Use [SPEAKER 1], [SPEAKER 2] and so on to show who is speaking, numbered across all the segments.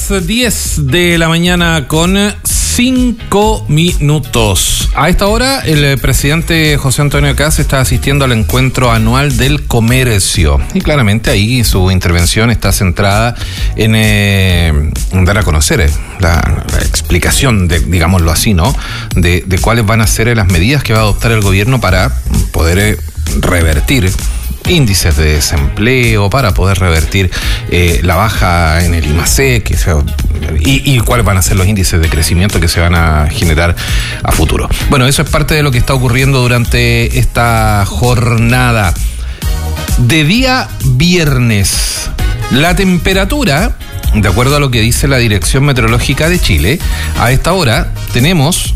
[SPEAKER 1] las 10 de la mañana con 5 minutos. A esta hora, el presidente José Antonio Kast está asistiendo al encuentro anual del comercio. Y claramente ahí su intervención está centrada en dar a conocer la explicación, digámoslo así, ¿no? De cuáles van a ser las medidas que va a adoptar el gobierno para poder revertir índices de desempleo, para poder revertir la baja en el IMASEC y cuáles van a ser los índices de crecimiento que se van a generar a futuro. Bueno, eso es parte de lo que está ocurriendo durante esta jornada. De día viernes, la temperatura, de acuerdo a lo que dice la Dirección Meteorológica de Chile, a esta hora tenemos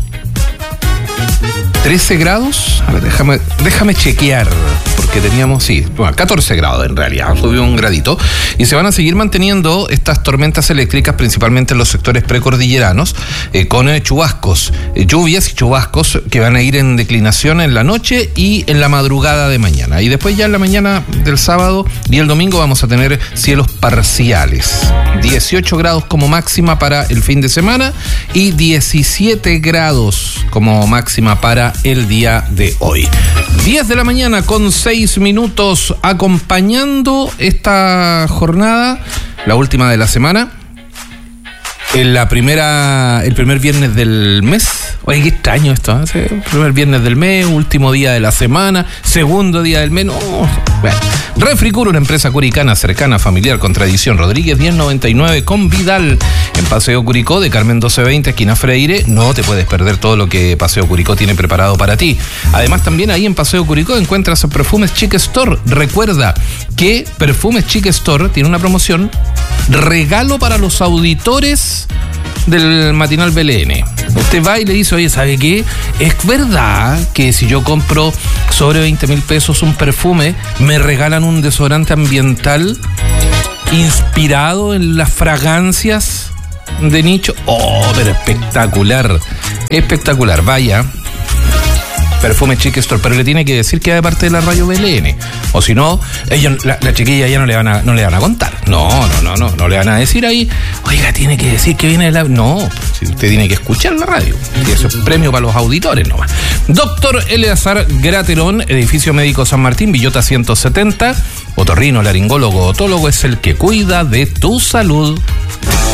[SPEAKER 1] 13 grados. A ver, déjame chequear, porque teníamos, 14 grados en realidad, subió un gradito, y se van a seguir manteniendo estas tormentas eléctricas, principalmente en los sectores precordilleranos, con chubascos, lluvias y chubascos que van a ir en declinación en la noche y en la madrugada de mañana. Y después ya en la mañana del sábado y el domingo vamos a tener cielos parciales. 18 grados como máxima para el fin de semana y 17 grados como máxima para el día de hoy. 10 de la mañana con 6 minutos, acompañando esta jornada, la última de la semana, el primer viernes del mes. Oye, qué extraño esto, ¿eh? El primer viernes del mes, último día de la semana, segundo día del mes. No. Bueno. Refricur, una empresa curicana cercana, familiar, con tradición. Rodríguez 1099 con Vidal, en Paseo Curicó, de Carmen 1220, esquina Freire. No te puedes perder todo lo que Paseo Curicó tiene preparado para ti. Además, también ahí en Paseo Curicó encuentras Perfumes Chic Store. Recuerda que Perfumes Chic Store tiene una promoción, regalo para los auditores del matinal BLN. Usted va y le dice, oye, ¿sabe qué? Es verdad que si yo compro sobre 20.000 pesos un perfume, me regalan un desodorante ambiental inspirado en las fragancias de nicho. Oh, pero espectacular, espectacular. Vaya, Perfume Chic Store, pero le tiene que decir que es de parte de la radio BLN, o si no, la chiquilla ya no le van a contar. No le van a decir ahí, oiga, tiene que decir que viene de la... No, si usted tiene que escuchar la radio, y eso es premio para los auditores nomás. Doctor Eleazar Graterón, Edificio Médico San Martín, Villota 170, otorrino, laringólogo, otólogo, es el que cuida de tu salud.